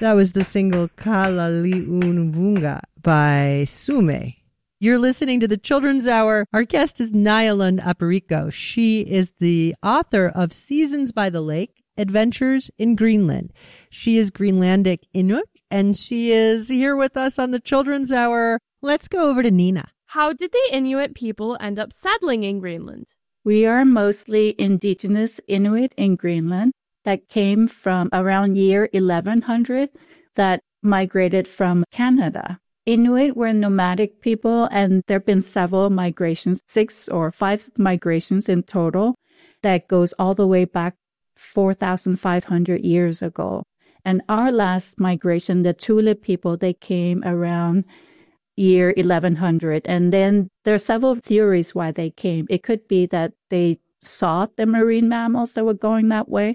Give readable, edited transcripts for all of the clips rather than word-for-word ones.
That was the single Kalali'unvunga by Sume. You're listening to the Children's Hour. Our guest is Nayalund Aparico. She is the author of Seasons by the Lake, Adventures in Greenland. She is Greenlandic Inuk, and she is here with us on the Children's Hour. Let's go over to Nina. How did the Inuit people end up settling in Greenland? We are mostly indigenous Inuit in Greenland that came from around year 1100 that migrated from Canada. Inuit were nomadic people, and there have been several migrations, 6 or 5 migrations in total, that goes all the way back 4,500 years ago. And our last migration, the Tulip people, they came around year 1100. And then there are several theories why they came. It could be that they saw the marine mammals that were going that way,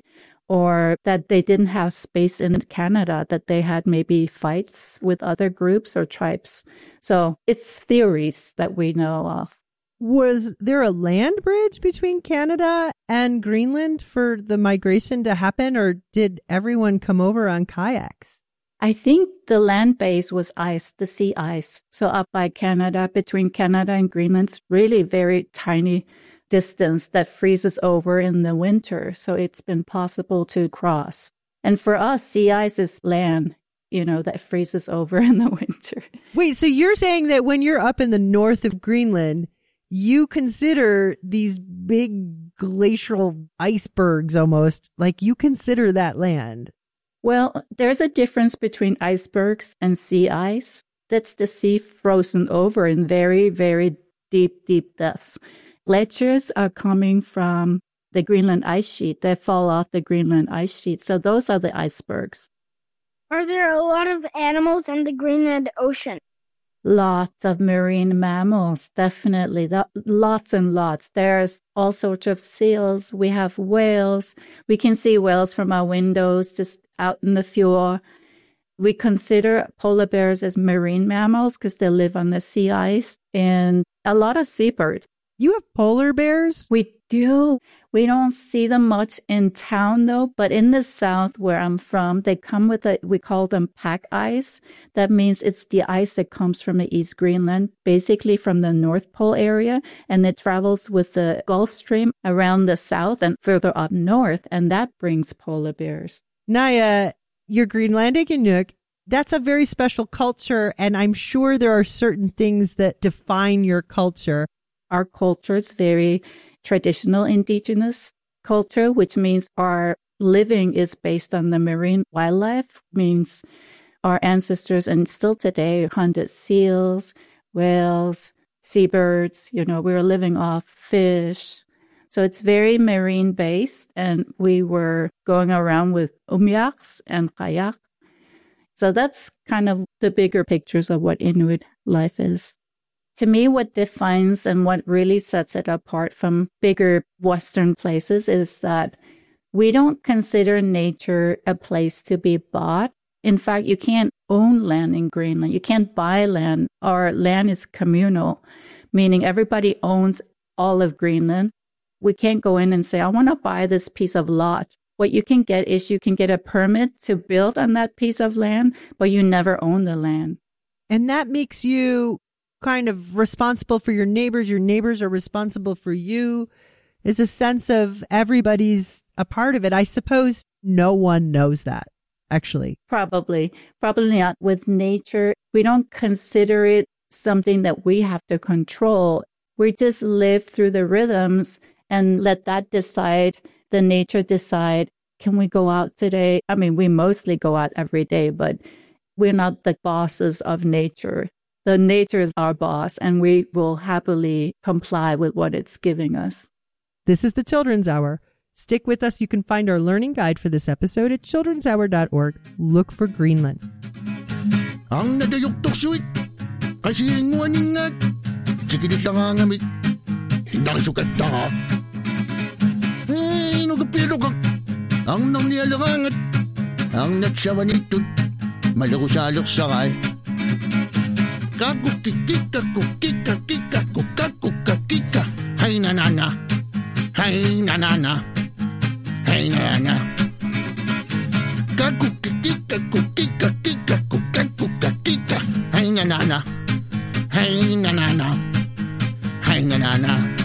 or that they didn't have space in Canada, that they had maybe fights with other groups or tribes. So it's theories that we know of. Was there a land bridge between Canada and Greenland for the migration to happen, or did everyone come over on kayaks? I think the land base was ice, the sea ice. So up by Canada, between Canada and Greenland, it's really very tiny distance that freezes over in the winter. So it's been possible to cross. And for us, sea ice is land, that freezes over in the winter. Wait, so you're saying that when you're up in the north of Greenland, you consider these big glacial icebergs almost, like you consider that land? Well, there's a difference between icebergs and sea ice. That's the sea frozen over in very, very deep depths. Glaciers are coming from the Greenland ice sheet. They fall off the Greenland ice sheet. So those are the icebergs. Are there a lot of animals in the Greenland Ocean? Lots of marine mammals, definitely. Lots and lots. There's all sorts of seals. We have whales. We can see whales from our windows just out in the fjord. We consider polar bears as marine mammals because they live on the sea ice, and a lot of seabirds. You have polar bears? We do. We don't see them much in town, though. But in the south where I'm from, they come with we call them pack ice. That means it's the ice that comes from the East Greenland, basically from the North Pole area. And it travels with the Gulf Stream around the south and further up north. And that brings polar bears. Naya, you're Greenlandic Inuk. That's a very special culture. And I'm sure there are certain things that define your culture. Our culture is very traditional indigenous culture, which means our living is based on the marine wildlife, means our ancestors and still today hunted seals, whales, seabirds. We were living off fish. So it's very marine based, and we were going around with umiaks and kayak. So that's kind of the bigger pictures of what Inuit life is. To me, what defines and what really sets it apart from bigger Western places is that we don't consider nature a place to be bought. In fact, you can't own land in Greenland. You can't buy land. Our land is communal, meaning everybody owns all of Greenland. We can't go in and say, I want to buy this piece of lot. What you can get is you can get a permit to build on that piece of land, but you never own the land. And that makes you kind of responsible for your neighbors are responsible for you. Is a sense of everybody's a part of it. I suppose no one knows that, actually. Probably not. With nature, we don't consider it something that we have to control. We just live through the rhythms and let that decide, the nature decide, can we go out today? I mean, we mostly go out every day, but we're not the bosses of nature. The nature is our boss, and we will happily comply with what it's giving us. This is the Children's Hour. Stick with us. You can find our learning guide for this episode at childrenshour.org. Look for Greenland. Ang nadayok suit, kasi nguaningat, sikilit lang ang amit, hindang sukat na. Ay, nagapilo ka, ang nang nialakangat, ang natsawa nito, malakusalok sakay. Kakukikika, kukika, kika, kukakuka, kika. Hay nanana, hay nanana, hay nanana. Kakukikika, kukika, na na. Hey na na na. Hey na na na.